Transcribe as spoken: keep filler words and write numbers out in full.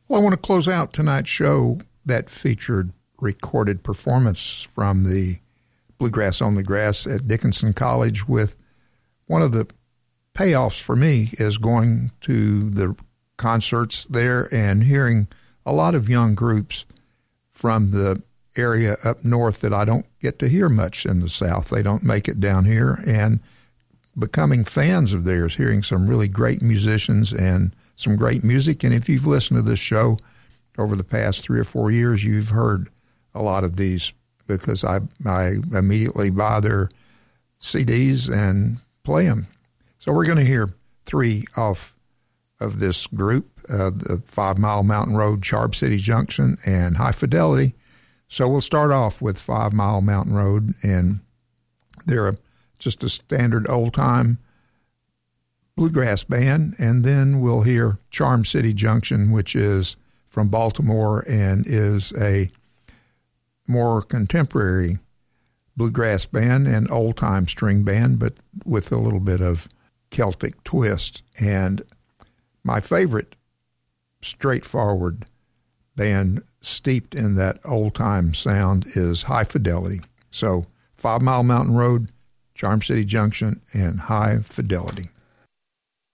Well, I want to close out tonight's show that featured recorded performance from the Bluegrass on the Grass at Dickinson College with one of the payoffs for me is going to the concerts there and hearing a lot of young groups from the area up north that I don't get to hear much in the South. They don't make it down here, and becoming fans of theirs, hearing some really great musicians and some great music. And if you've listened to this show over the past three or four years, you've heard a lot of these because I I immediately buy their C Ds and play them. So we're going to hear three off of this group, uh, the Five Mile Mountain Road, Charb City Junction, and High Fidelity. So we'll start off with Five Mile Mountain Road, and they're a, just a standard old-time bluegrass band, and then we'll hear Charm City Junction, which is from Baltimore and is a more contemporary bluegrass band and old-time string band, but with a little bit of Celtic twist. And my favorite straightforward band steeped in that old-time sound is High Fidelity. So Five Mile Mountain Road, Charm City Junction, and High Fidelity.